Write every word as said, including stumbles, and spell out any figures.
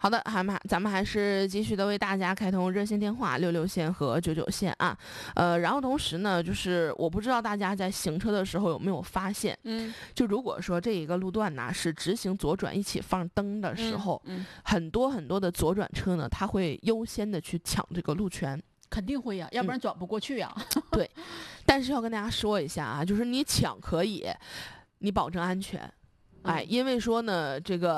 好的，还们咱们还是继续的为大家开通热线电话六六线和九九线啊，呃，然后同时呢，就是我不知道大家在行车的时候有没有发现， 嗯， 就如果说这一个路段呢是直行左转一起放灯的时候， 嗯嗯很多很多的左转车呢，它会优先的去抢这个路权。 肯定会呀、要不然转不过去呀、 对，但是要跟大家说一下啊，就是你抢可以，你保证安全，哎，因为说呢，这个。